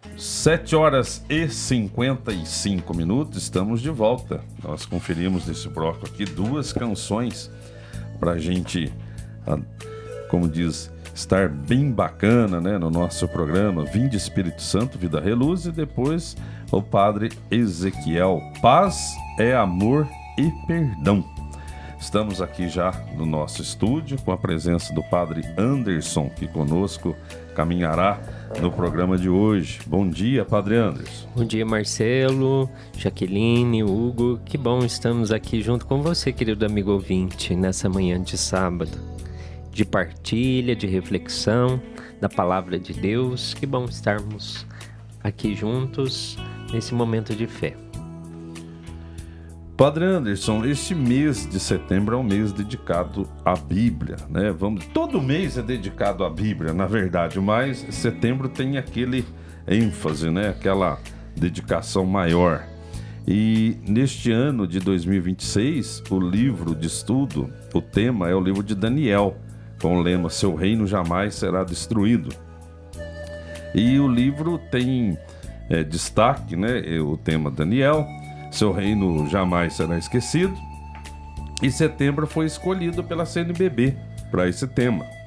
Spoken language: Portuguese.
7h55, estamos de volta. Nós conferimos nesse bloco aqui 2 canções para a gente, como diz, estar bem bacana, né, no nosso programa Vinde Espírito Santo, Vida Reluz, e depois o Padre Ezequiel, Paz é Amor e Perdão. Estamos aqui já no nosso estúdio com a presença do Padre Anderson, que conosco caminhará no programa de hoje. Bom dia, Padre Anderson. Bom dia, Marcelo, Jaqueline, Hugo. Que bom estamos aqui junto com você, querido amigo ouvinte, nessa manhã de sábado, de partilha, de reflexão da Palavra de Deus. Que bom estarmos aqui juntos nesse momento de fé. Padre Anderson, este mês de setembro é um mês dedicado à Bíblia, né? Todo mês é dedicado à Bíblia, na verdade, mas setembro tem aquele ênfase, né? Aquela dedicação maior. E neste ano de 2026, o livro de estudo, o tema é o livro de Daniel, com o lema Seu Reino Jamais Será Destruído. E o livro tem destaque, né? O tema Daniel, Seu Reino Jamais Será Esquecido. E setembro foi escolhido pela CNBB para esse tema.